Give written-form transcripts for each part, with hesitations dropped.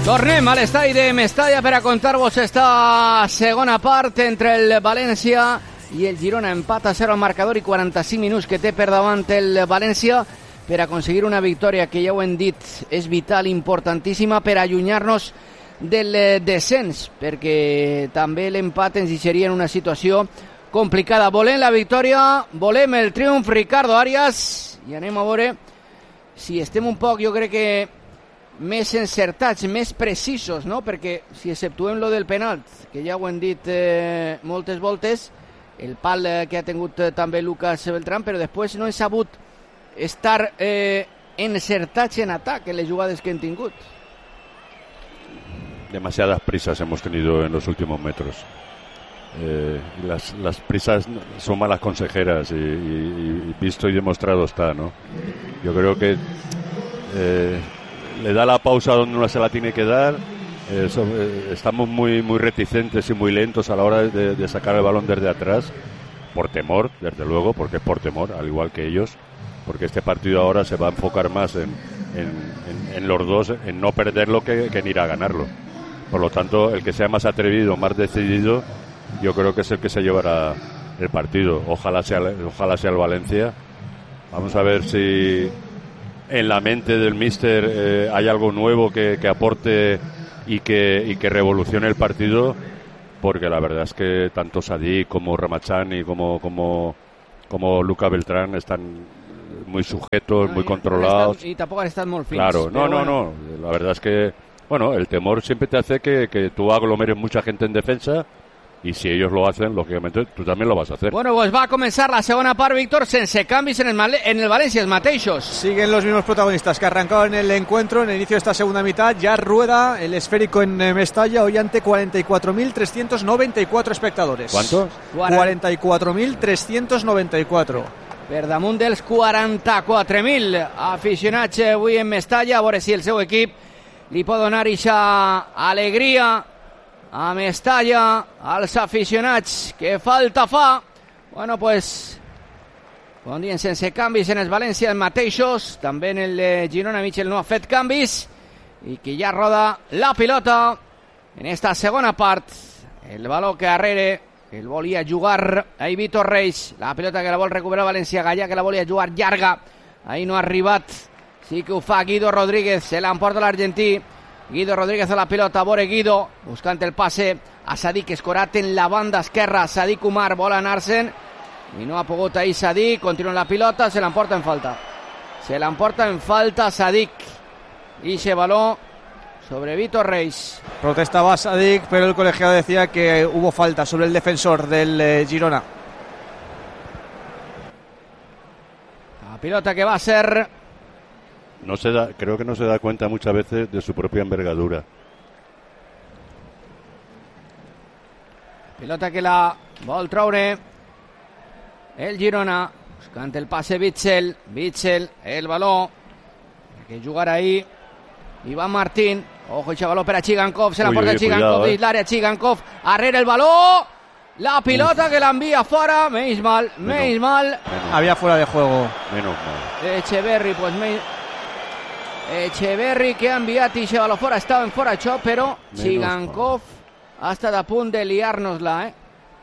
Tornem a l'estadi de Mestalla per a contar-vos esta segona part entre el València i el Girona. Empat a 0 al marcador i 45 minuts que té per davant el València per aconseguir una victòria que ja ho hem dit és vital, importantíssima per allunyar-nos del descens, perquè també l'empat ens deixaria en una situació complicada. Volem la victòria, volem el triomf, Ricardo Arias, i anem a veure si estem un poc, jo crec que més encertats, més precisos, no? Perquè si exceptuem lo del penalt, que ja ho hem dit moltes voltes, el pal que ha tingut també Lucas Beltrán, però després no hem sabut estar encertats en atac en les jugades que hem tingut. Demasiadas prisas hemos tenido en los últimos metros. Las prisas son malas consejeras y visto y demostrado está, ¿no? Yo creo que le da la pausa donde uno se la tiene que dar. Estamos muy reticentes y muy lentos a la hora de sacar el balón desde atrás, por temor, desde luego, porque es por temor, al igual que ellos, porque este partido ahora se va a enfocar más en los dos, en no perderlo que en ir a ganarlo. Por lo tanto, el que sea más atrevido, más decidido, yo creo que es el que se llevará el partido. Ojalá sea el Valencia. Vamos a ver si en la mente del míster hay algo nuevo que aporte y que revolucione el partido, porque la verdad es que tanto Sadik como Ramachani como Lucas Beltrán están muy sujetos, muy controlados. Y tampoco han estado muy finos. Claro, no. La verdad es que, bueno, el temor siempre te hace que tú aglomeres mucha gente en defensa. Y si ellos lo hacen, lógicamente, tú también lo vas a hacer. Bueno, pues va a comenzar la segunda part, Víctor, sense canvis en el Valencia, mateixos. Siguen los mismos protagonistas que arrancaron el encuentro en el inicio de esta segunda mitad. Ya rueda el esférico en Mestalla, hoy ante 44.394 espectadores. ¿Cuántos? 44.394. Per damunt dels 44.000 aficionats avui en Mestalla, a veure si el seu equip li pot donar aquesta alegria a Mestalla, als aficionats que falta fa. Bueno, pues com dient, sense canvis en els València mateixos, també en el Girona Mitchell no ha fet canvis i que ja roda la pilota en esta segona part. El baló que darrere el volia jugar ahí Víctor Reis, la pilota que la vol recuperar València, Gallà que la volia jugar llarga, ahí no ha arribat, sí que ho fa Guido Rodríguez, se l'emporta l'argentí. Guido Rodríguez a la pilota, vore Guido, buscant el passe a Sadik Escorat en la banda esquerra. Sadik Umar vol anar-se'n i no ha pogut ahir Sadik, continua la pilota, se l'emporta en falta. Se l'emporta en falta Sadik. Y se baló sobre Víctor Reis. Protestaba Sadik, pero el colegiado decía que hubo falta sobre el defensor del Girona. La pilota que va a ser... Creo que no se da cuenta muchas veces de su propia envergadura. Pilota que la vol treure el Girona, buscant el passe Witsel, el baló que jugarà ahí Iván Martín. Ojo, el baló per a Chigankov, se la porta Chigankov dins l'àrea, Chigankov arrere el baló, la pilota que l'envia fora, menys mal. Había fuera de juego. Menos mal. Echeverri, pues Echeverri que ha enviat i baló fora, estava en fora això, però Chigankov ha estat a punt de liar-nos-la,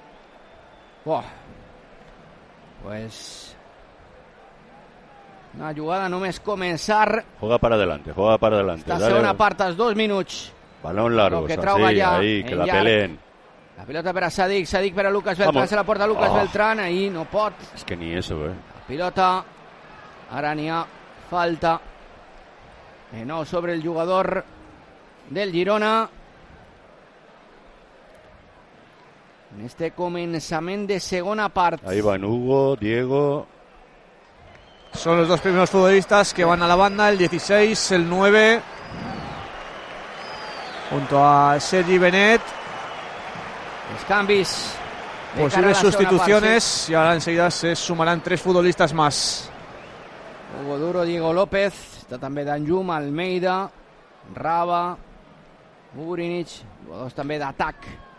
Pues una jugada només començar. Juega para adelante. Esta segona part, als 2 minuts. Balón largo, que ahí, que la peleen. La pilota per a Sadik per a Lucas Beltrán, se la porta Lucas Beltrán, ahí no pot. Es que ni eso, La pilota, ara n'hi ha falta. No sobre el jugador del Girona. En este començament de segona part. Ahí van Hugo, Diego. Son los dos primeros futbolistas que van a la banda, el 16, el 9, junto a Sergi Benet. Los canvis. Posibles sustituciones y ahora enseguida se sumarán 3 futbolistas más. Hugo Duro, Diego López. Está també Danjum, Almeida, Raba, Ugrinic, jugadors també d'atac.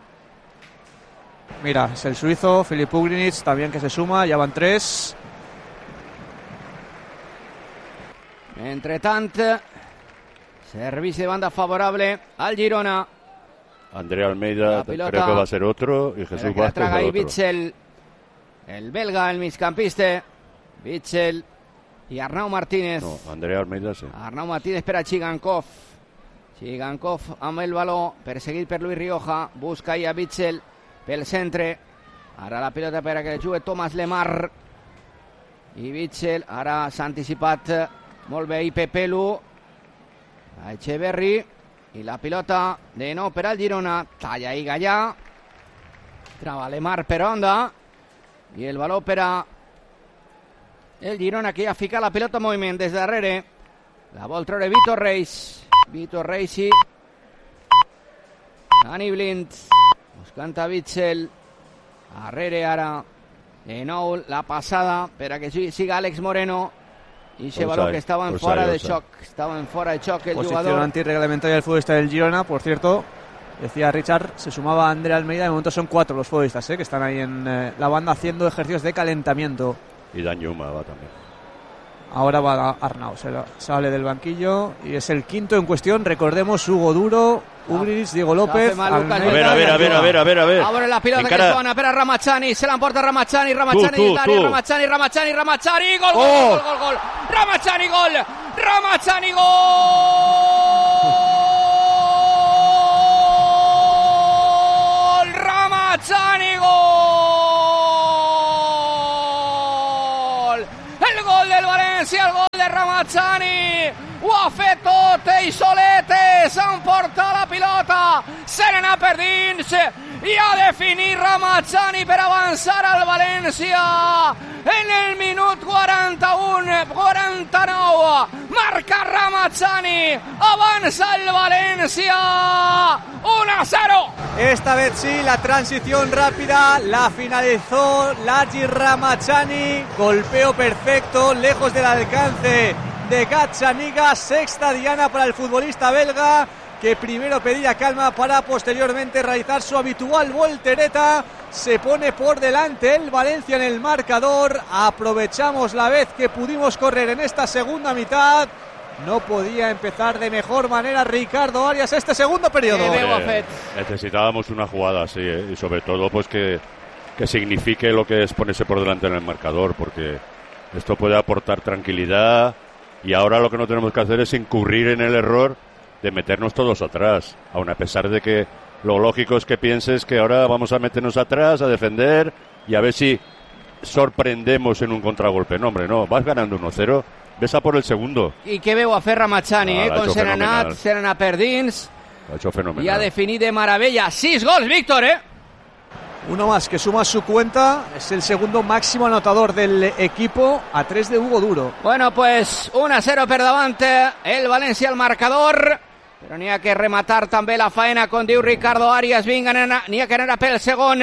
Mira, es el suizo, Filip Ugrinic, también que se suma, ya van 3. Entre tant, Servicio de banda favorable al Girona. Andrea Almeida creo que va a ser otro y Jesús Vázquez el otro. Bitzel, el belga, el migcampista. Bitzel y Arnau Martínez. No, Andrea Almeida sí. Arnau Martínez per a Chigankov. Chigankov amb el baló, perseguit per Luis Rioja. Busca ahí a Bitzel pel centre. Ara la pilota per a que jugui Thomas Lemar. I Bitzel, ara s'ha anticipat molt bé ahí Pepelu. A Echeverri. I la pilota de nou per al Girona. Talla i Gallà. Trava Lemar per onda. I el baló per a el Girona, que ja fica la pilota en moviment des darrere. La vol treure Vitor Reis. Vitor Reis i Dani Blind. Buscant a Bitzel. Darrere ara. De nou la passada per a que siga Àlex Moreno. Y ese balón que estaba en fuera de shock. Estaba en fuera de shock el posición jugador. Antirreglamentaria del futbolista del Girona, por cierto. Decía Richard, se sumaba Andrea Almeida. De momento son 4 los futbolistas que están ahí en la banda haciendo ejercicios de calentamiento. Y Dan Yuma va también. Ahora va Arnau, sale del banquillo y es el quinto en cuestión. Recordemos, Hugo Duro, Ugris, Diego López. A ver. Abre la pilota que es bona per a Ramachani. Se l'emporta Ramachani. Ramachani. Gol. Ramachani, gol. Ramachani, gol. El gol del València, el gol de Ramachani. Ho ha fet tot ell solet, s'emporta la pilota, se n'anà per dins i ha definit Ramachani per avançar al València en el minut 49 marca Ramachani, avanza el València 1-0. Esta vez sí, la transición rápida la finalizó Laji Ramachani, golpeo perfecto, lejos del alcance de Gazzaniga. Sexta diana para el futbolista belga, que primero pedía calma para posteriormente realizar su habitual voltereta. Se pone por delante el Valencia en el marcador. Aprovechamos la vez que pudimos correr en esta segunda mitad. No podía empezar de mejor manera Ricardo Arias este segundo periodo. Necesitábamos una jugada así, y sobre todo pues que signifique lo que es ponerse por delante en el marcador, porque esto puede aportar tranquilidad. Y ahora lo que no tenemos que hacer es incurrir en el error de meternos todos atrás, aun a pesar de que lo lógico es que pienses que ahora vamos a meternos atrás, a defender y a ver si sorprendemos en un contragolpe. No, hombre, no, vas ganando 1-0, ves a por el segundo. I què veu a fer Ramachani, con Serenat per dins. Lo ha hecho fenomenal. Y ha definit de maravilla. 6 gols, Víctor, Uno más que suma su cuenta, es el segundo máximo anotador del equipo, a 3 de Hugo Duro. Bueno, pues 1-0 per davant el València al marcador, però n'hi ha que rematar també la faena, com diu Ricardo Arias. Vinga, n'hi ha que anar pel segon,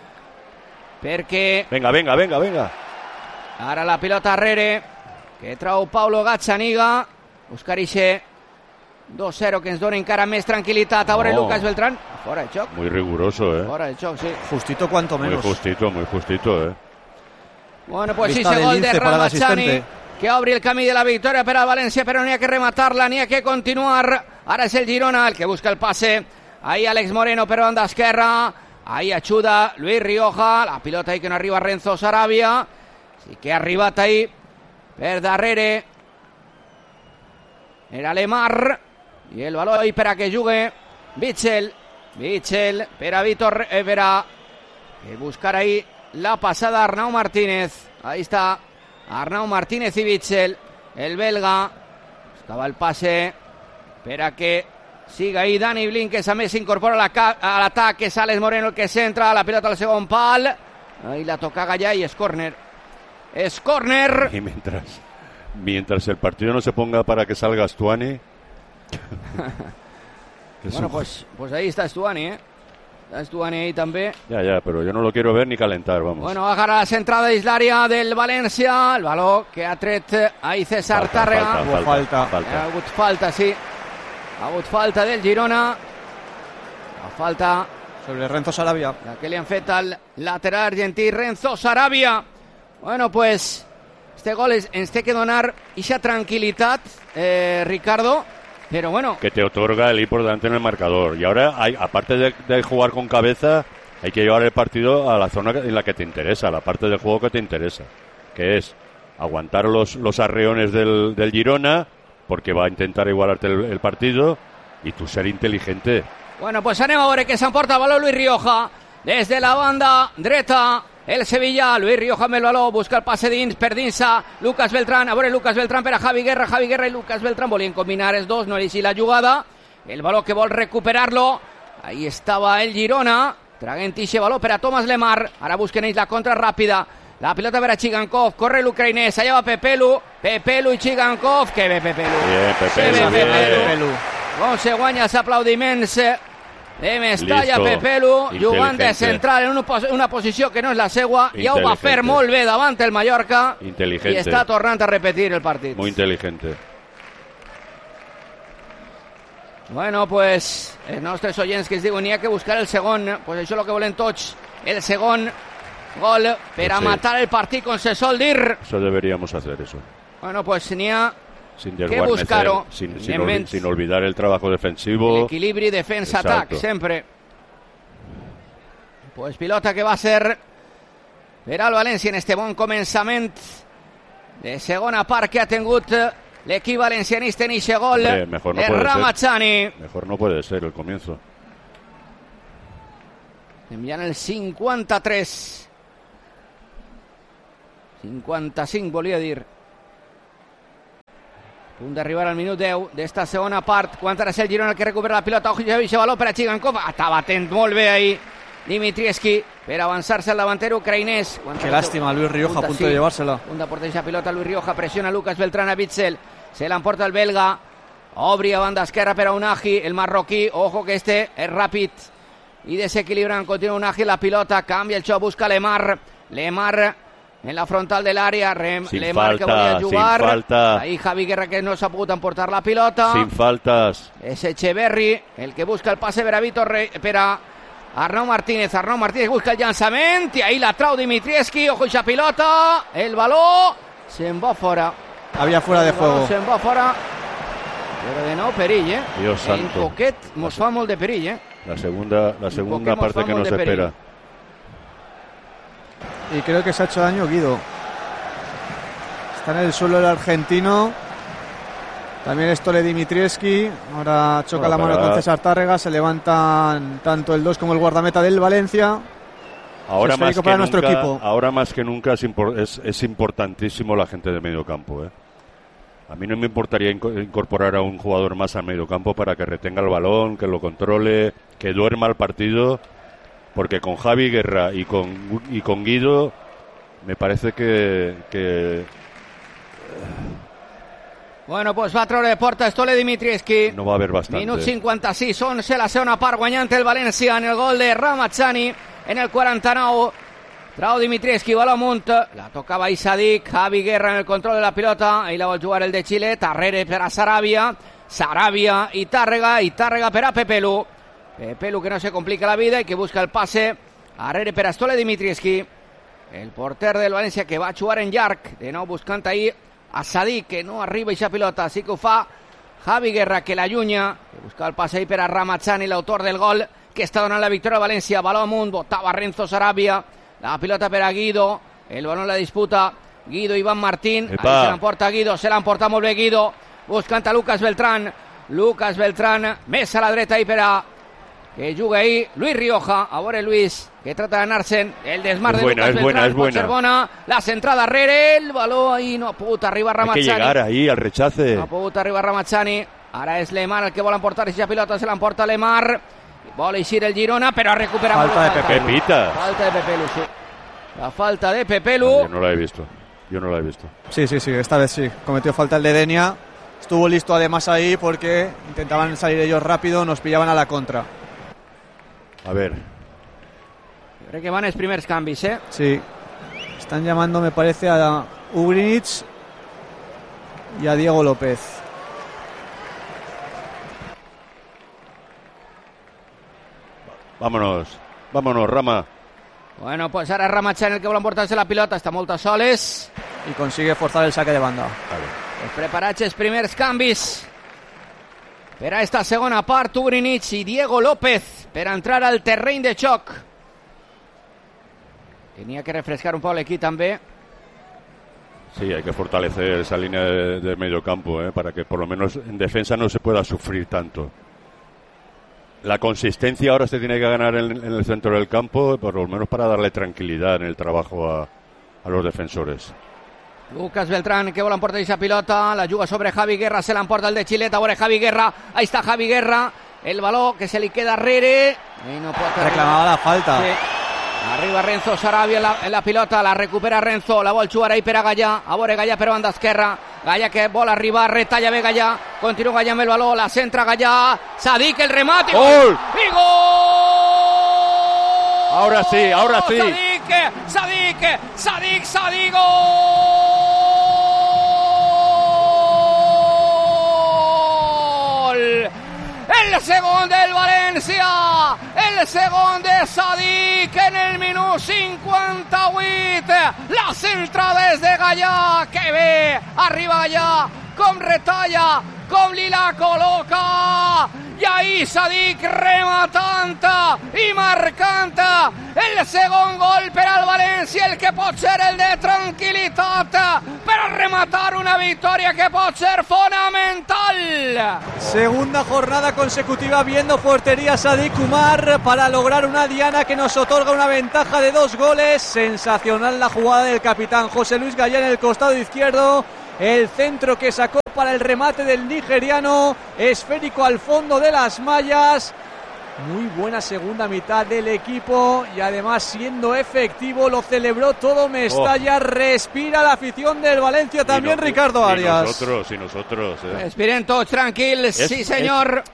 perquè... Venga. Ara la pilota arrere, que trau Paulo Gazzaniga, buscar ixe 2-0 que ens dona encara més tranquil·litat. A veure Lucas Beltrán, fora de xoc. Muy riguroso, Fora de xoc, sí. Justito cuanto menos. Muy justito, Bueno, pues sí, ese gol de Ramachani, que obre el camí de la victòria per al València, però n'hi ha que rematar-la, n'hi ha que continuar. Ara és el Girona el que busca el passe. Ahí Àlex Moreno per banda esquerra. Ahí ajuda Luis Rioja. La pilota ahí que no arriba Renzo Sarabia. Sí que ha arribat ahí per darrere. Era Lemar. I el baló ahí per a que jugui Bitzel per a Vitor, per a buscar ahí la pasada Arnau Martínez. Ahí está Arnau Martínez y Bitzel, el belga. Buscaba el pase per a que siga ahí Dani Blind, que també s'incorpora a l'atac, que és Àlex Moreno el que centra la pilota al segon pal. Ahí la toca Gallà y es córner. Es córner. Y mientras el partido no se ponga para que salga Stuani. Bueno, pues ahí está Stuani, Está Stuani ahí també. Ya, pero yo no lo quiero ver ni calentar, vamos. Bueno, agarra la centrada dins l'àrea del València. El baló que ha tret ahí César Tàrrega. Falta. Ha hagut falta, sí. Ha hagut falta del Girona. La falta sobre Renzo Sarabia. La que li han fet al lateral argentí Renzo Sarabia. Bueno, pues este gol ens té que donar ixa tranquil·litat, Ricardo, pero bueno, que te otorga el ir por delante en el marcador. Y ahora, aparte de jugar con cabeza, hay que llevar el partido a la zona en la que te interesa, la parte del juego que te interesa, que es aguantar los arreones del Girona, porque va a intentar igualarte el partido, y tú ser inteligente. Bueno, pues anem a veure que s'emporta el baló Luis Rioja des de la banda dreta. El Sevilla, Luis Rioja amb el baló, busca el passe dins, per dins Lucas Beltrán, a veure Lucas Beltrán per a Javi Guerra i Lucas Beltrán volien combinar els dos, no era així la jugada, el baló que vol recuperar-lo, ahí estava el Girona, traguent ixe baló per a Thomas Lemar, ara busquen ells la contra ràpida, la pilota per a Chigankov, corre l'ucraïnès, allà va Pepelu i Chigankov, que bé Pepelu, bien, Pepelu. Com se guanya els aplaudiments de Mestalla. Pepelu jugant de central en una posició que no és la seua, ja ho va fer molt bé davant el Mallorca i està tornant a repetir el partit. Muy inteligente. Bueno, pues els nostres oients que es diuen n'hi ha que buscar el segon, pues això és el que volen tots, el segon gol per a matar el partit, com se sol dir. Eso deberíamos hacer, eso. Bueno, pues n'hi ha sin que buscar-ho, sin olvidar el trabajo defensivo, el equilibri defensa-atac sempre. Pues pilota que va ser per al València en este bon començament de segona part que ha tingut l'equip valencianista en ixe gol. Mejor no de Ramazani. Mejor no puede ser el comienzo. Enviant el 53 55 volia dir. Punt d'arribar al minut 10 d'esta segona part, quan ara és el Girona el que recupera la pilota. Ojo, ja baló per a Chigankov, estava atent molt bé ahí Dimitrievski per avançar-se al davanter ucraïnès. Qué lástima, Luis Rioja a punto de llevársela. Punt de portar esa pilota, Luis Rioja presiona Lucas Beltrán a Witzel, se l'emporta el belga, obri a banda esquerra per a Unagi, el marroquí, ojo que este és ràpid i desequilibrant, continua Unagi la pilota, canvia el xoc, busca Lemar en la frontal de l'àrea, Lemar que volia jugar, sin falta. Ahí Javi Guerra que no s'ha pogut emportar la pilota, sin faltas, és Echeverri el que busca el passe per a Vitor per a Arnau Martínez busca el llançament i ahí la trau Dimitrievski, ojo esa pilota, el baló se'n va fora, había fuera de juego, se'n va fora, però de nou perill, Dios santo. En poquet mos fa molt de perill, la segunda parte que nos espera. Y creo que se ha hecho daño Guido. Está en el suelo el argentino. También Stole Dimitrievski. Ahora choca la mano con César Tárrega. Se levantan tanto el 2 como el guardameta del Valencia. Ahora más que nunca es importantísimo la gente de medio campo. A mí no me importaría incorporar a un jugador más al medio campo para que retenga el balón, que lo controle, que duerma el partido. Porque con Javi Guerra y con Guido me parece que Bueno, pues va a treure de porta Stole Dimitrievski. No va a haver bastante. Minut 56, 11 la segona part, guanyant el València en el gol de Ramazani en el 49. Trau Dimitrievski, baló amunt, la tocava Isadik, Javi Guerra en el control de la pilota, ahí la vol jugar el de Xile, Tarrere per a Sarabia i Tàrrega per a Pepelu que no se complica la vida y que busca el pase, Arrere per a Stole Dimitrievski, el porter del València que va a jugar en llarg, de nou buscant ahí a Sadik, que no arriba aquesta pilota, sí que ho fa Javi Guerra, que l'allunya, que busca el passe ahí per a Ramazani, l'autor del gol, que està donant la victòria a València, baló amunt, botava Renzo Sarabia, la pilota per a Guido, el balón la disputa Guido Iván Martín, ahí se l'emporta Guido, se l'emporta molt bé Guido, buscant a Lucas Beltrán, més a la dreta ahí per a que juga ahí Luis Rioja, a veure Luis, que trata de anar-se'n, el desmar de Lucas Beltrán, es buena, la centrada darrere, el baló ahí no ha pogut arribar Ramazani. Hay que llegar ahí al rechace. No ha pogut arribar Ramazani, ara és Lemar el que vol emportar aquesta pilota, se l'emporta Lemar, vol eixir el Girona, però ha recuperat falta de Pepita. Falta de Pepelu, sí. La falta de Pepelu. Yo no la he visto. Sí, esta vez sí, cometió falta el de Denia. Estuvo listo además ahí porque intentaban salir ellos rápido, nos pillaban a la contra. A ver. Creo que van els primers canvis, Sí. Están llamando, me parece, a Ugrinic y a Diego López. Vámonos, Rama. Bueno, pues ara Ramazani el que vol emportar-se la pilota, està molt a soles. Y consigue forzar el saque de banda. Vale. Els preparats els primers canvis per a esta segona part. Ugrinic i Diego López per a entrar al terreny de xoc. Tenía que refrescar un poco l'equip també. Sí, hay que fortalecer esa línea de medio campo, para que por lo menos en defensa no se pueda sufrir tanto. La consistencia ahora se tiene que ganar en el centro del campo, por lo menos para darle tranquilidad en el trabajo a los defensores. Lucas Beltrán, que vol emportar aquesta pilota, la juga sobre Javi Guerra, se l'emporta el de Chileta, veure Javi Guerra, ahí está Javi Guerra, el baló que se li queda darrere, i no pot reclamava la falta. Sí. Arriba Renzo Sarabia en la pilota, la recupera Renzo, la vol jugar ahí per a Gallà, a veure Gallà per banda esquerra, Gallà que vol arribar, retalla bé Gallà, continua Gallà amb el baló, la centra Gallà, Sadik el remate, ¡gol! ¡Y gol! Ahora sí, ahora sí. Sadik, gol! El segon del València, el segon de Sadik en el minut 58, la centrada és de Gallà, que bé, arriba Gallà, com retalla, com li la col·loca, i ahí Sadik rematant i marcant el segon gol per al València, el que pot ser el de tranquil·litat per a rematar una victòria que pot ser fonamental. Segunda jornada consecutiva viendo portería Sadik Umar para lograr una diana que nos otorga una ventaja de 2 goles. Sensacional la jugada del capitán José Luis Gallá en el costado izquierdo, el centro que sacó para el remate del nigeriano, esférico al fondo de las mallas. Muy buena segunda mitad del equipo y además siendo efectivo, lo celebró todo Mestalla. Respira la afición del Valencia también, Ricardo Arias. Y nosotros. Respiren todos tranquilos, sí señor.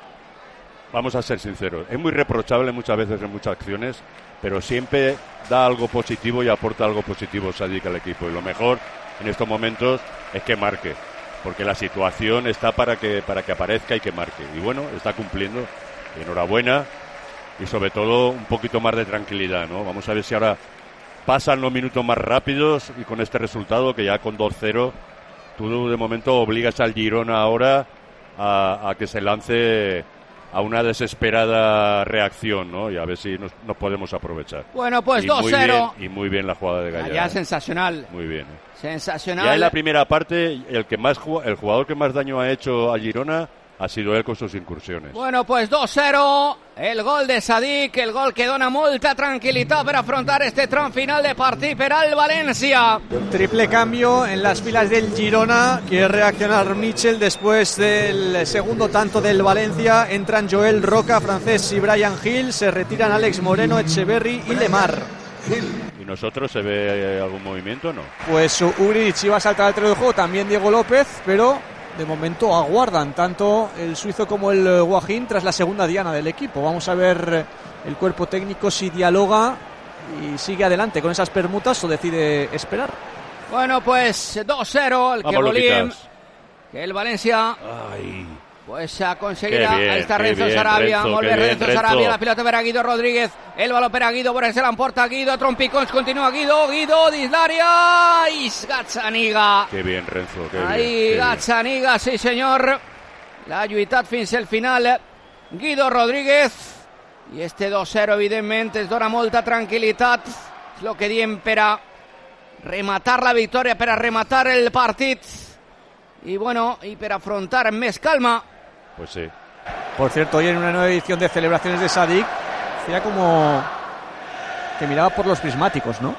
Vamos a ser sinceros, es muy reprochable muchas veces en muchas acciones, pero siempre da algo positivo y aporta algo positivo Sadik al equipo, y lo mejor en estos momentos es que marque, porque la situación está para que aparezca y que marque, y bueno, está cumpliendo. Enhorabuena, y sobre todo un poquito más de tranquilidad, ¿no? Vamos a ver si ahora pasan los minutos más rápidos, y con este resultado, que ya con 2-0 tú de momento obligas al Girona ahora a que se lance a una desesperada reacción, ¿no? Y a ver si nos podemos aprovechar. Bueno, pues 2-0. Y muy bien la jugada de Gallà. Ya sensacional. Muy bien. Sensacional. Ya en la primera parte, el jugador que más daño ha hecho a Girona ha sido él con sus incursiones. Bueno, pues 2-0, el gol de Sadik, el gol que dona molta tranquil·litat per afrontar este tram final de partit per al València. Triple cambio en las filas del Girona. Quiere reaccionar Mitchell después del segundo tanto del Valencia. Entran Joel Roca, Francés y Brian Hill. Se retiran Alex Moreno, Echeverry y Lemar. ¿Y nosotros se ve algún movimiento, no? Pues Ugrinic iba a saltar al terreno de juego, también Diego López, pero de momento aguardan tanto el suizo como el Guajín tras la segunda diana del equipo. Vamos a ver el cuerpo técnico si dialoga y sigue adelante con esas permutas o decide esperar. Bueno, pues 2-0, el que volíem, que el València pues aconseguirà. Ahí está Renzo Sarabia, molt bé Renzo Sarabia, la pilota per a Guido Rodríguez, el baló per a Guido, però se l'emporta Guido, trompicons, continua Guido dins l'àrea, i Gazzaniga. Qué bien Renzo, qué ahí bien. Gazzaniga, sí senyor, l'ha lluitat fins al final Guido Rodríguez, i este 2-0 evidentment es dona molta tranquil·litat, és el que diem per a rematar la victòria, per a rematar el partit, y bueno, y para afrontar más calma. Pues sí. Por cierto, hoy en una nueva edición de celebraciones de Sadik, hacía como que miraba por los prismáticos, ¿no?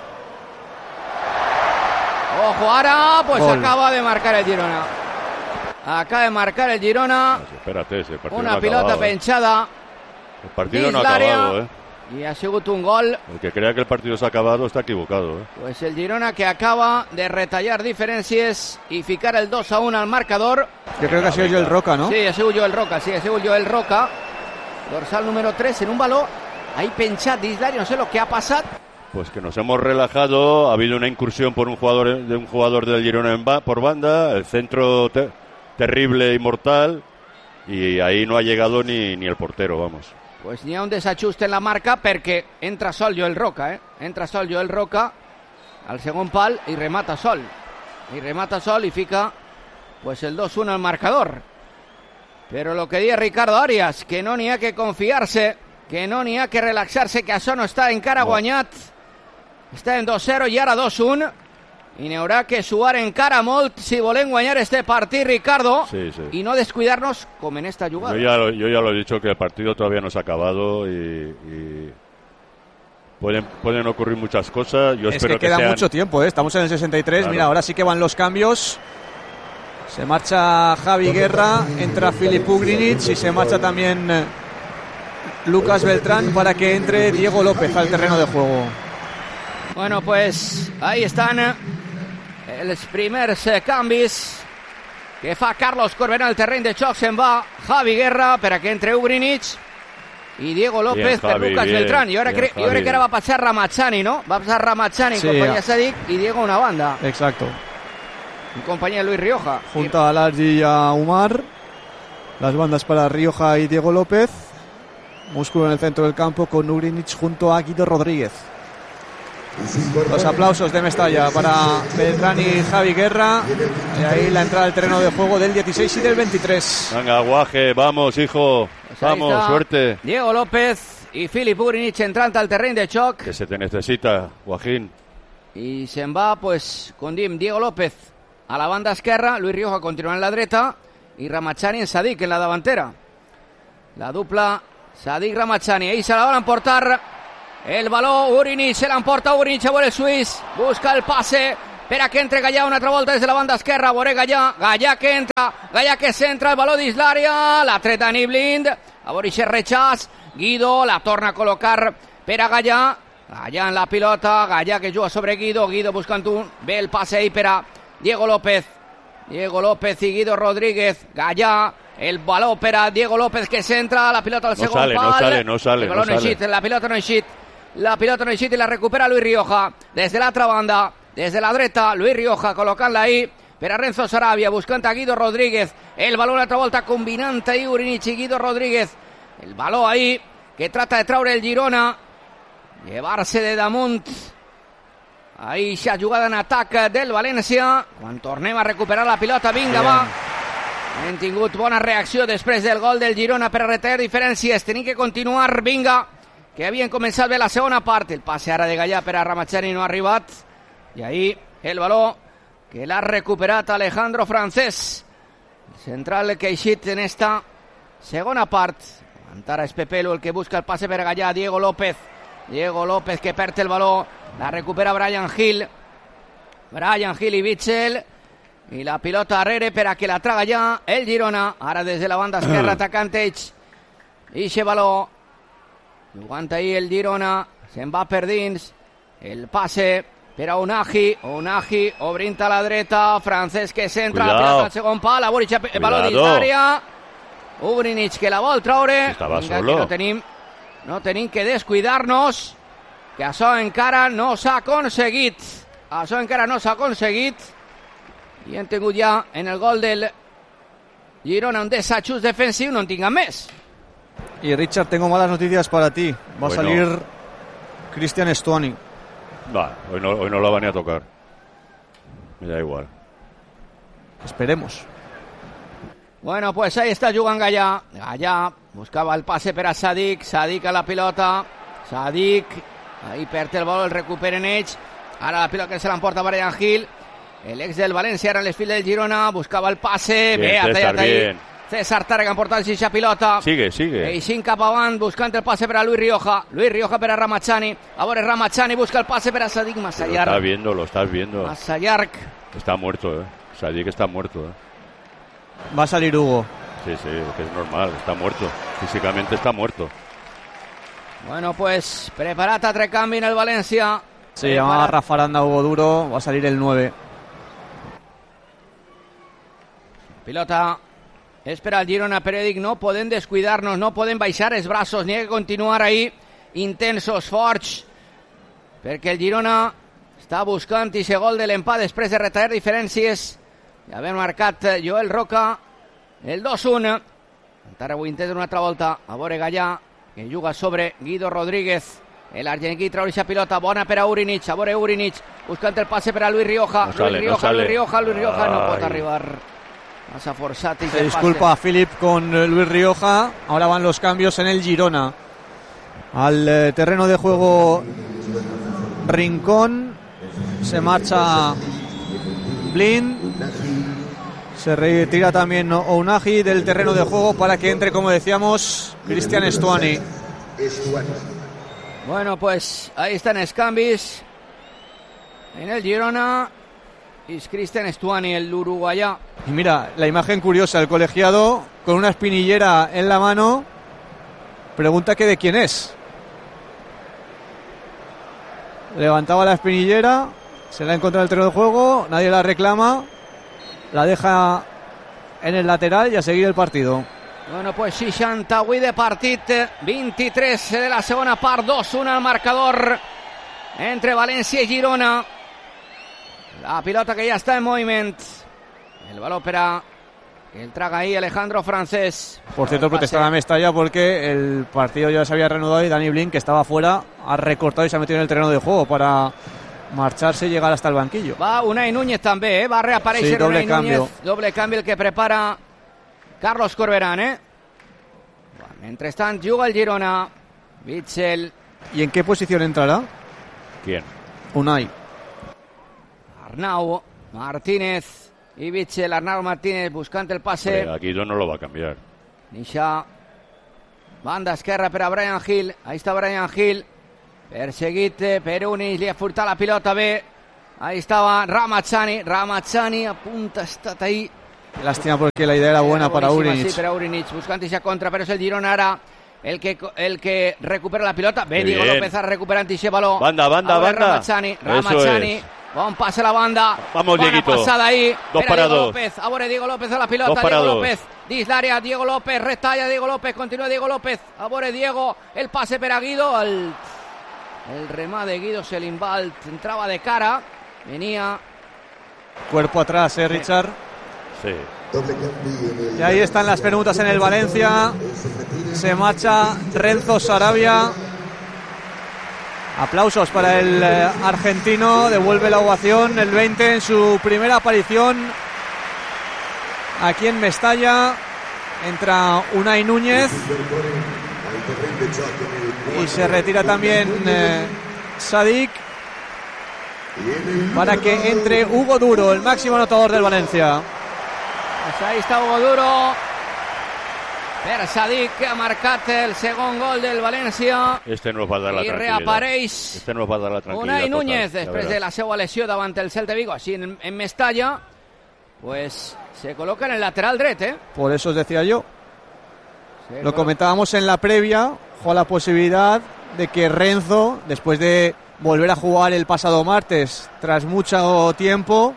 Ojo, ahora pues gol. Acaba de marcar el Girona. Acaba de marcar el Girona. Pues espérate, ese partido una no ha pilota acabado, penchada. El partido no ha acabado, Y ha sigut un gol. El que crea que el partido se ha acabado está equivocado, Pues el Girona que acaba de retallar diferències y ficar el 2-1 al marcador. Yo creo que ha sido Joel Roca, ¿no? Sí, ha sigut Joel Roca, Roca. Dorsal número 3 en un balón. Ahí penchado Dislari, no sé lo que ha pasado. Pues que nos hemos relajado, ha habido una incursión por un jugador del Girona por banda, el centro terrible y mortal, y ahí no ha llegado ni el portero, vamos. Pues n'hi ha un desajuste en la marca perquè entra sol Joel Roca, entra sol Joel Roca al segon pal i remata sol. I fica pues el 2-1 al marcador. Pero lo que dice Ricardo Arias, que no n'hi ha que confiar-se, que no n'hi ha que relaxar-se, que això no està encara guanyat. Està en 2-0 i ara 2-1. I n'hi haurà que suar encara molt si volem guanyar este partit, Ricardo. Sí. Y no descuidarnos como en esta jugada. Yo ya lo he dicho, que el partido todavía no se ha acabado y pueden ocurrir muchas cosas. Yo espero que queda mucho tiempo, ¿eh? Estamos en el 63. Claro. Mira, ahora sí que van los cambios. Se marcha Javi Guerra, entra Filip Ugrinic y se marcha también Lucas Beltrán para que entre Diego López al terreno de juego. Bueno, pues ahí están els primers canvis que fa Carlos Corberà al terreny de xoc. Se'n va Javi Guerra per a que entre Ugrinic i Diego López per Lucas Beltrán. I ara crec que ara va passar Ramazani, ¿no? Va passar Ramazani en compañía de Sadik y Diego una banda. Exacto. En compañía de Luis Rioja. Junto a Largi y a Umar. Las bandas para Rioja y Diego López. Músculo en el centro del campo con Ugrinic junto a Guido Rodríguez. Los aplausos de Mestalla para Beltrán y Javi Guerra. Y ahí la entrada al terreno de juego del 16 y del 23. Venga, Guaje, vamos, hijo. Pues vamos, suerte. Diego López y Filip Ugrinic entrant al terreny de xoc. Que se te necesita, Guajín. Y se'n va, pues, com diem, Diego López a la banda esquerra, Luis Rioja continua en la dreta y Ramazani en Sadik en la davantera. La dupla Sadik-Ramazani. Ahí se la van a emportar. El baló, Ugrinic, se l'emporta Ugrinic, a veure el suís, busca el passe per a que entre Gallà una altra volta des de la banda esquerra, a veure Gallà que entra, Gallà que centra, el baló dins l'àrea, la treta Dani Blind, a veure aquest rechaç, Guido la torna a col·locar per a Gallà en la pilota, Gallà que juga sobre Guido buscant ve el passe ahí per a Diego López i Guido Rodríguez, Gallà, el baló per a Diego López que centra, la pilota al segon pal, no sale. La pilota no ha eixit i la recupera Luis Rioja des de l'altra banda, des de la dreta, Luis Rioja col·locant-la ahí per a Renzo Sarabia, buscant a Guido Rodríguez, el baló una altra volta combinant ahí Ugrinic i Guido Rodríguez, el baló ahí que trata de traure el Girona, llevar-se de damunt ahí aquesta jugada en atac del València. Quan tornem a recuperar la pilota, vinga, va. Hem tingut bona reacció després del gol del Girona per a retallar diferències. Tenim que continuar, vinga, que havien començat bé la segona part. El passe ara de Gallà per a Ramazani no ha arribat. I ahí el baló que l'ha recuperat Alejandro Francés. El central que ha eixit en esta segona part. Encara és Pepelu el que busca el passe per a Gallà. Diego López que perd el baló. La recupera Brian Hill i Bitzel. I la pilota darrere per a que la traga ja el Girona. Ara des de la banda esquerra atacant ells. Ixe baló. Jugant ahí el Girona. Se'n va per dins. El passe per a Unagi obrint a la dreta. Francesc que centra. La pilota al segon pal. El baló dins l'àrea. Ugrinic que la vol traure. Estava solo. No tenim que descuidar-nos, que això encara no s'ha aconseguit. I hem tingut ja en el gol del Girona un desajust defensiu, no en tinguem més. Y Richard, tengo malas noticias para ti. Va a salir Cristian Stuani. Hoy no la van a tocar. Me da igual. Esperemos. Bueno, pues ahí está jugant Gallà. Gallà buscava el passe per a Sadik a la pilota. Sadik, ahí perd el baló, el recuperen ells. Ara la pilota que se l'emporta Brian Hill. El ex del València era en les files del Girona, buscava el passe. Bé, ha tallat ahí. César Tàrrega ha emportat eixa pilota. Sigue. Eixint cap avant, buscant el passe per a Luis Rioja. Luis Rioja per a Ramazani. A veure, Ramazani busca el passe per a Sadik, massa llarg. Lo estás viendo. Massa llarg. Está muerto, Sadik está muerto, Va a salir Hugo. Sí, que es normal, está muerto. Físicamente está muerto. Bueno, pues preparat altre canvi en el València. Se llama Rafa Aranda, Hugo Duro. Va a salir el 9. Pilota és per al Girona, Peredic. No podem descuidar-nos, no podem baixar els braços, ni que continuar ahí intensos, forts, perquè el Girona està buscant aquest gol de l'empat després de retallar diferències. Ja havia marcat Joel Roca el 2-1. Encara ho intenta una altra volta. A veure Gallà, que juga sobre Guido Rodríguez. L'argentí treu aquesta pilota, bona per a Ugrinic. A veure Ugrinic buscant el passe per a Luis Rioja. Luis Rioja no pot arribar. Pasa Fossati. Se disculpa a Philip con Luis Rioja. Ahora van los cambios en el Girona. Al terreno de juego Rincón. Se marcha Blind. Se retira también Ounahi del terreno de juego para que entre, como decíamos, Cristian Stuani. Bueno, pues ahí están escambis en el Girona. Y Cristian Stuani, el uruguaya. Y mira, la imagen curiosa, el colegiado con una espinillera en la mano. Pregunta que de quién es. Levantaba la espinillera, se la encontrado en el terreno de juego, nadie la reclama, la deja en el lateral y a seguir el partido. Bueno, pues Seixanta-8 de partit, 23 de la segona part, 2-1 al marcador entre València i Girona. La pilota que ya está en movimiento. El balón para el traga ahí Alejandro Francés. Por cierto, protestaba a Mestalla porque el partido ya se había reanudado y Dani Blind, que estaba fuera, ha recortado y se ha metido en el terreno de juego para marcharse y llegar hasta el banquillo. Va Unai Núñez també, va a reaparèixer, sí, doble Unai cambio. Núñez, doble canvi el que prepara Carlos Corberán, Bueno, mentrestant juga el Girona, Witsel. ¿Y en qué posición entrará? ¿Quién? Unai. Arnau Martínez y Witsel. Arnau Martínez buscando el pase. Aquí no lo va a cambiar. Nisha, banda esquerra per a Brian Hill. Ahí está Brian Hill, perseguit per Unis, li ha furtat la pilota bé. Ahí estaba Ramazzani a punto, ha estat ahí. Lástima porque la idea era buena para Urinic. Sí, para Urinic, buscant ixa contra, però és el Girona ara el que recupera la pilota. Bé, Diego López ha recuperat ixe baló. Banda. Ramazzani, bon passe a la banda. Vamos, bona Dieguito. passada ahí. 2 para 2. López, a veure Diego López a la pilota. Diego López dins l'àrea, Diego López retalla, Diego López, continua Diego López. A veure Diego, el passe per a Guido. El remate de Guido Selimbalt entraba de cara. Venía. Cuerpo atrás, Richard. Sí. Y ahí están las penurias en el Valencia. Se marcha Renzo Sarabia. Aplausos para el argentino. Devuelve la ovación el 20 en su primera aparición aquí en Mestalla. Entra Unai Núñez y se retira también Sadik para que entre Hugo Duro, el máximo anotador del Valencia. Pues ahí está Hugo Duro per Sadik, que ha marcat el segon gol del València. Este nos va a dar la tranquilidad. Reapareix este nos va a dar la tranquilidad Unai Núñez total, després de la seva lesió davant el Celta Vigo, així en Mestalla. Pues se coloca en el lateral dret, Por eso os decía yo. Lo comentábamos en la previa, con la posibilidad de que Renzo, después de volver a jugar el pasado martes tras mucho tiempo,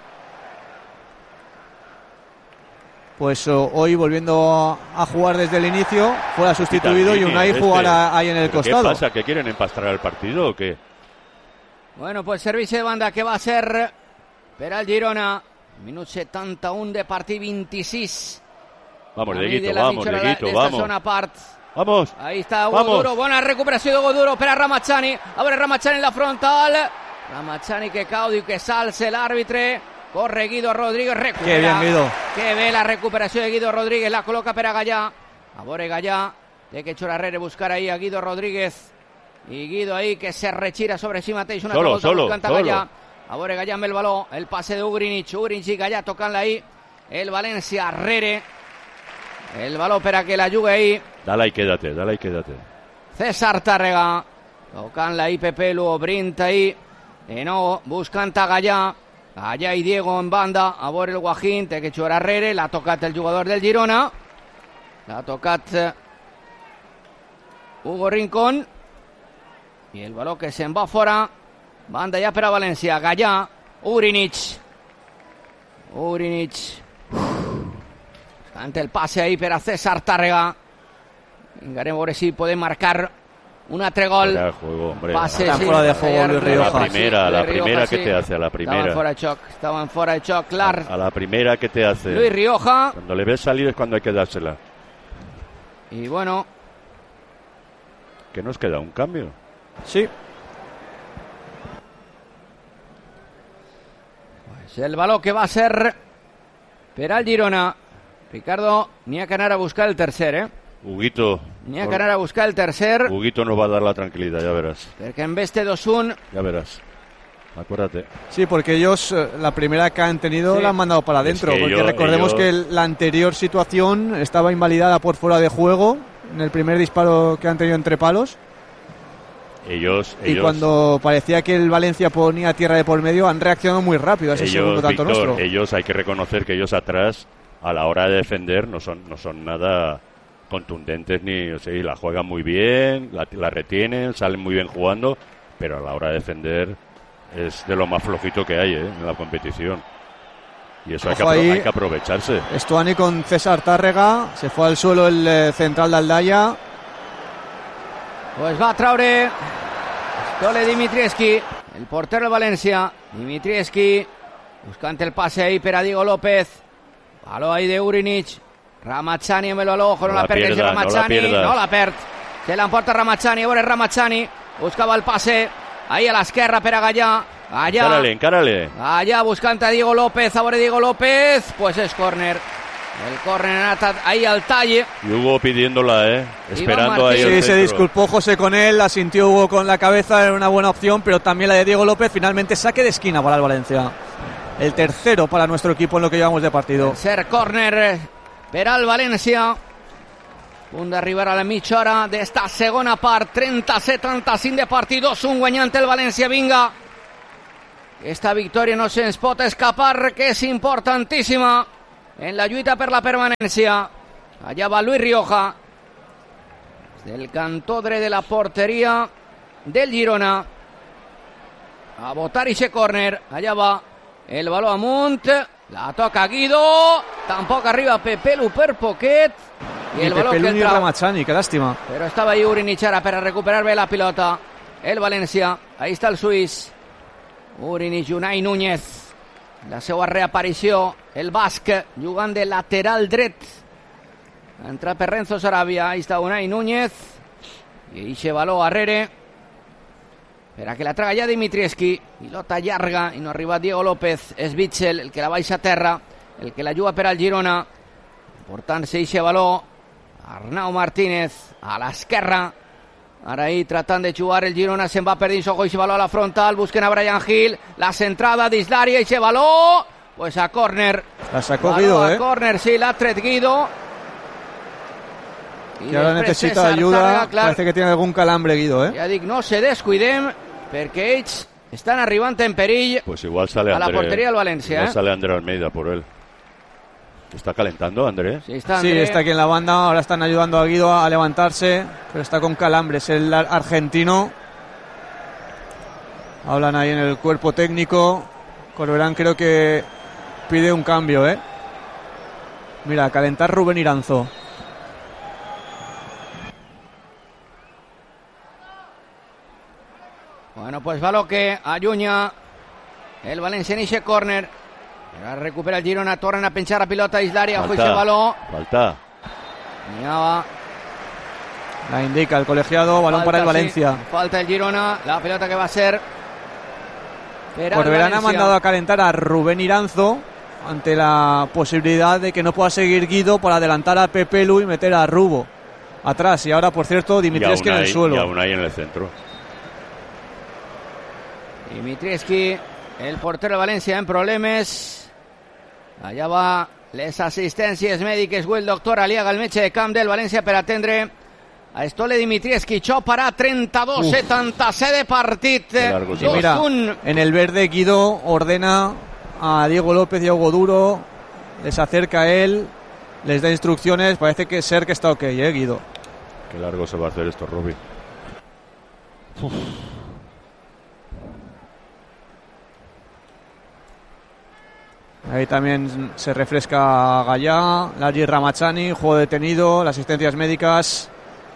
pues hoy volviendo a jugar desde el inicio, fuera sustituido y Unai jugara ahí en el costado. ¿Qué pasa? ¿Que quieren empastrar el partido o qué? Bueno, pues servicio de banda que va a ser per al Girona. Minut 71 de partit, 26. Vamos, Dieguito, vamos. Vamos. Ahí está Hugo Duro, buena recuperació d'Hugo Duro per a Ramazzani. A veure Ramazzani en la frontal. Ramazzani que cau, diu que s'alce l'àrbitre. Corre Guido Rodríguez, recupera. Qué bien, Guido. Que bé la recuperació de Guido Rodríguez, la col·loca per a Gallà. A veure Gallà, té que Chorarrere buscar ahí a Guido Rodríguez. I Guido ahí que se retira sobre si mateix. Una volta buscant a Gallà. A veure Gallà amb el baló, el passe d'Ugrinic. Ugrinic i Gallà tocant-la ahí. El València Arrere. El baló per a que la jugui ahí. Dale y quédate. César Tàrrega. Tocant-la ahí Pepe Luo, Brint ahí. De nou, buscant a Gallà. Gallà i Diego en banda. A veure el Guajín, té que jugar Arrere. L'ha tocat el jugador del Girona. L'ha tocat Hugo Rincón. I el baló que se'n va fora. Banda ja per a València. Gallà, Ugrinic. Ante el pase ahí per a César Tàrrega. Vingarem a veure si podem marcar un altre gol. Pase, sí, fuera de juego Luis Rioja. La primera que te hace, a la primera. Estaban fuera de choc, clar. A la primera que te hace. Luis Rioja. Cuando le ves salir es cuando hay que dársela. Y bueno. ¿Qué nos queda? ¿Un cambio? Sí. Pues el baló que va a ser per al Girona. Ricardo, n'hi ha que anar a buscar el tercer, Huguito. N'hi ha que anar a buscar el tercer. Huguito nos va a dar la tranquilidad, ya verás. Perquè en ve este 2-1. Ya verás. Acuérdate. Sí, porque ellos la primera que han tenido la han mandado para adentro. Es que porque recordemos que la anterior situación estaba invalidada por fuera de juego en el primer disparo que han tenido entre palos. Ellos y cuando parecía que el Valencia ponía tierra de por medio, han reaccionado muy rápido a ese segundo tanto Víctor, nuestro. Ellos hay que reconocer que ellos atrás, a la hora de defender, no son nada contundentes ni, o sea, la juegan muy bien, la retienen, salen muy bien jugando, pero a la hora de defender es de lo más flojito que hay en la competición. Y eso hay que aprovecharse. Estuani con César Tàrrega, se fue al suelo el central de Aldaya. Pues va a traure Stole Dimitrievski, el portero del València. Dimitrievski buscant el pase ahí per a Diego López. Baló ahí de Urinic. Ramazani amb el baló, ojo, no la perd Ramazani, no la perd. Se l'emporta Ramazani, a veure Ramazani, buscava el pase ahí a l'esquerra per a Gallà. Encárale. Allá buscant a Diego López, a veure Diego López, pues es córner. El córner ahí al talle. Y Hugo pidiéndola, esperando ahí. Sí, se disculpó José con él, la sintió Hugo con la cabeza, era una buena opción, pero también la de Diego López. Finalmente saque de esquina para el Valencia. El tercero para nuestro equipo en lo que llevamos de partido. Tercer córner per al València. Punt d'arribar a la mitja hora d'esta segona part. 37-35 de partit, 2-1 guanyant el València. Vinga, esta victòria no se'ns pot escapar, que és importantíssima en la lluita per la permanència. Allà va Luis Rioja des del cantó dret de la porteria del Girona a botar ixe córner. Allà va el baló amunt, la toca Guido, tampoc arriba Pepelu per poquet, i el baló que entra Ramazani, que lástima, però estava ahí Urinic ara per a recuperar bé la pilota el València. Ahí està el suís Urinic. Unai Núñez, la seva reaparició, el basc jugant de lateral dret, entra per Renzo Sarabia. Ahí està Unai Núñez i eixe baló arrere per a que la traga ja Dimitrievski. Pilota llarga i no ha arribat Diego López. És Witsel el que la baixa a terra, el que la juga per al Girona, portant-se eixe baló. Arnau Martínez a l'esquerra, ara ahí tratant de jugar el Girona, se'n va per dins, ojo, eixe baló a la frontal, busquen a Brian Hill, la centrada dins l'àrea, eixe baló, pues a córner. La sacó Guido, a córner, sí, l'ha tret Guido. Y ahora necesita ayuda, parece que tiene algún calambre Guido, Ja dic, no se descuidem, perquè ells estan arribant en perill. Pues igual sale a la portería del Valencia. Igual sale André Almeida por él. ¿Está calentando André? Sí, está aquí en la banda. Ahora están ayudando a Guido a levantarse, pero está con calambres el argentino. Hablan ahí en el cuerpo técnico. Corberán creo que pide un cambio, Mira, a calentar Rubén Iranzo. Bueno, pues baló que allunya el València en eixe córner. Ara recupera el Girona, tornen a penjar la pilota dins l'àrea, ojo eixe baló. Falta. La indica el colegiado, balón para el Valencia. Sí, falta el Girona, la pelota que va a ser. Corberán ha mandado a calentar a Rubén Iranzo ante la posibilidad de que no pueda seguir Guido por adelantar a Pepelu y meter a Rubo atrás. Y ahora, por cierto, Dimitrievski en el suelo. Y aún ahí en el centro. Dimitrievski, el portero de València, en problemes. Allà va les assistències mèdiques o el doctor Aliaga, el metge de camp del València, per atendre a Stole Dimitrievski. Això para 32-77 de partit. Sí, mira, en el verde Guido ordena a Diego López y a Hugo Duro, les acerca a él, les da instrucciones. Parece que ser que está ok, Guido. Qué largo se va a hacer esto, Robbie. Ahí también se refresca Gallà, Largi Ramazani, juego detenido, las asistencias médicas.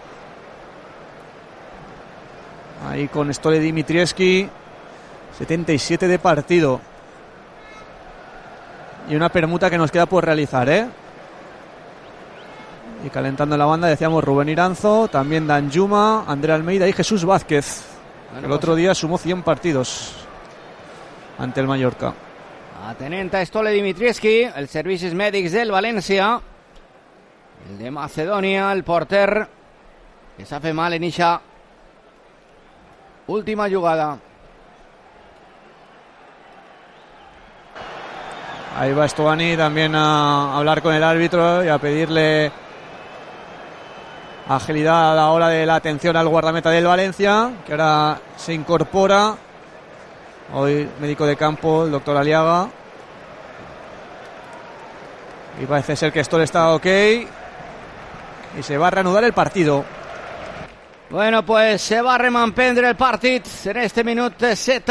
Ahí con Stole Dimitrievski, 77 de partido. Y una permuta que nos queda por realizar, Y calentando la banda, decíamos Rubén Iranzo, también Danjuma, André Almeida y Jesús Vázquez. El otro día sumó 100 partidos ante el Mallorca. Atenent a Stole Dimitrievski, els servicis mèdics del València. el de Macedonia, el porter, que se hace mal en Isha. Última jugada. Ahí va Stuani también a hablar con el árbitro y a pedirle agilidad a la hora de la atención al guardameta del Valencia, que ahora se incorpora. Hoy médico de campo, el doctor Aliaga. Y parece ser que esto está ok. Y se va a reanudar el partido. Bueno, pues se va a remanprendre el partit en este minut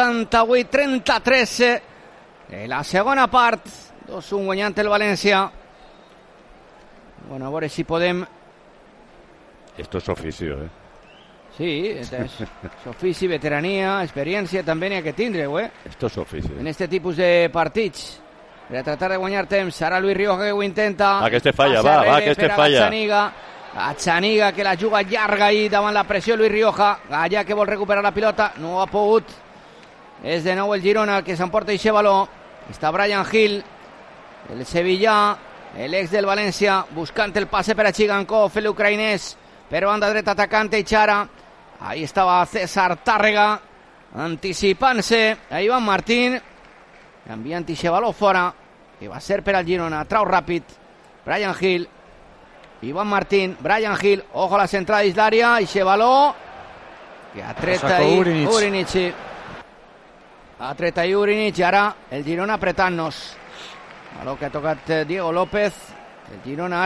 78-33 de la segona part. 2-1 guanyant el València. Bueno, a veure si podem... Esto es oficio, ¿eh? Sí, és ofici, veterania, experiència, també n'hi ha que tindre, eh? Esto es oficio. En este tipus de partits. Per a tratar de guanyar temps, ara Luis Rioja que ho intenta. Va, que este falla, va, que este falla. Gazzaniga que la juga llarga ahí davant la pressió, Luis Rioja. Gallà que vol recuperar la pilota, no ha pogut. És de nou el Girona el que s'emporta aquest baló. Està Brian Hill, el sevillà, l'ex del València, buscant el passe per a Chigankov, l'ucraïnès, per banda dreta atacant Echara. Ahí estava César Tàrrega, anticipant-se a Ivan Martín, enviant aquest baló fora, que va ser per al Girona. Trau ràpid, Brian Hill, Ivan Martín, Brian Hill, ojo a la centrada dins l'àrea, aquest baló que ha tret ahí Urinic. Ha tret ahí Urinic i ara el Girona apretant-nos. Baló que ha tocat Diego López. El Girona ara